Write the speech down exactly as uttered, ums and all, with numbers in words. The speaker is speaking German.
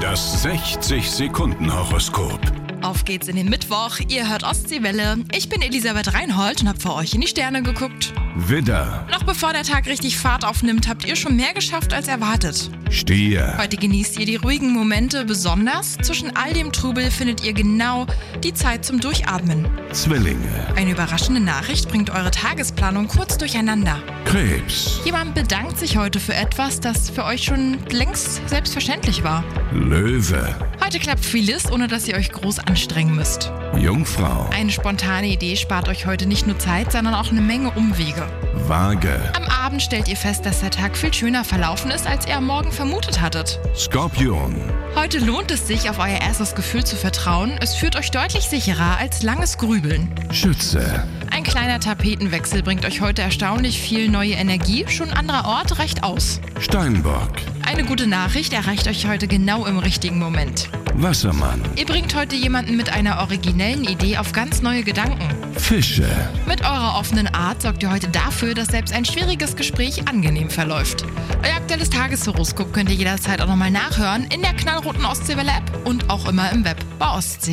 Das sechzig-Sekunden-Horoskop. Auf geht's in den Mittwoch. Ihr hört Ostseewelle. Ich bin Elisabeth Reinhold und hab für euch in die Sterne geguckt. Widder, Noch bevor der Tag richtig Fahrt aufnimmt, habt ihr schon mehr geschafft als erwartet. Stier, Heute genießt ihr die ruhigen Momente besonders. Zwischen all dem Trubel findet ihr genau die Zeit zum Durchatmen. Zwillinge, Eine überraschende Nachricht bringt eure Tagesplanung kurz durcheinander. Krebs, Jemand bedankt sich heute für etwas, das für euch schon längst selbstverständlich war. Löwe, Heute klappt vieles, ohne dass ihr euch groß anstrengen müsst. Jungfrau, Eine spontane Idee spart euch heute nicht nur Zeit, sondern auch eine Menge Umwege. Waage, Am Abend stellt ihr fest, dass der Tag viel schöner verlaufen ist, als ihr am Morgen vermutet hattet. Skorpion, Heute lohnt es sich, auf euer erstes Gefühl zu vertrauen. Es führt euch deutlich sicherer als langes Grübeln. Schütze, Ein kleiner Tapetenwechsel bringt euch heute erstaunlich viel neue Energie. Schon ein anderer Ort reicht aus. Steinbock, Eine gute Nachricht erreicht euch heute genau im richtigen Moment. Wassermann, Ihr bringt heute jemanden mit einer originellen Idee auf ganz neue Gedanken. Fische. Mit eurer offenen Art sorgt ihr heute dafür, dass selbst ein schwieriges Gespräch angenehm verläuft. Euer aktuelles Tageshoroskop könnt ihr jederzeit auch nochmal nachhören in der knallroten Ostseewelle-App und auch immer im Web bei Ostsee.